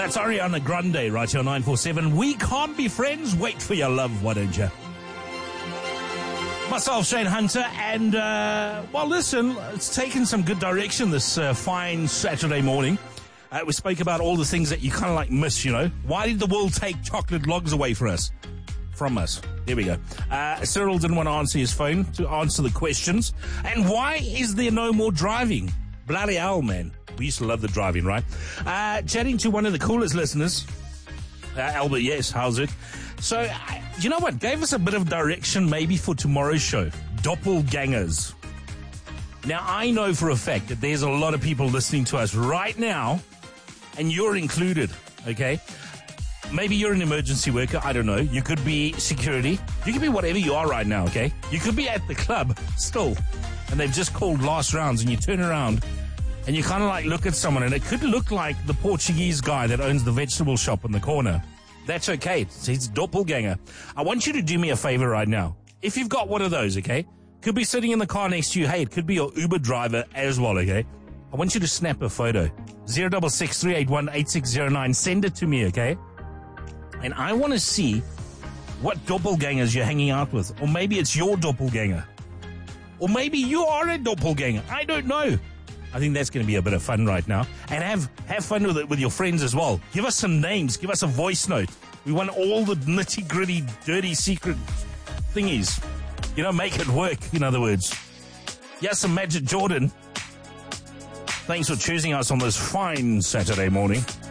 That's Ariana Grande right here on 947. We can't be friends. Wait for your love, why don't you? Myself, Shane Hunter, and, well, listen, it's taken some good direction this fine Saturday morning. We spoke about all the things that you kind of like miss, you know. Why did the world take chocolate logs away from us? There we go. Cyril didn't want to answer his phone to answer the questions. And why is there no more driving? Bloody hell, man. We used to love the driving, right? Chatting to one of the coolest listeners, Albert, yes, how's it? So, you know what? Gave us a bit of direction maybe for tomorrow's show. Doppelgangers. Now, I know for a fact that there's a lot of people listening to us right now, and you're included, okay? Maybe you're an emergency worker, I don't know. You could be security. You could be whatever you are right now, okay? You could be at the club still, and they've just called last rounds, and you turn around, and you kind of like look at someone, and it could look like the Portuguese guy that owns the vegetable shop in the corner. That's okay. It's doppelganger. I want you to do me a favor right now. If you've got one of those, okay? Could be sitting in the car next to you. Hey, it could be your Uber driver as well, okay? I want you to snap a photo. 066 381 8609. Send it to me, okay? And I want to see what doppelgangers you're hanging out with. Or maybe it's your doppelganger. Or maybe you are a doppelganger. I don't know. I think that's going to be a bit of fun right now. And have fun with it with your friends as well. Give us some names. Give us a voice note. We want all the nitty-gritty, dirty, secret thingies. You know, make it work, in other words. Yes, some Magic Jordan. Thanks for choosing us on this fine Saturday morning.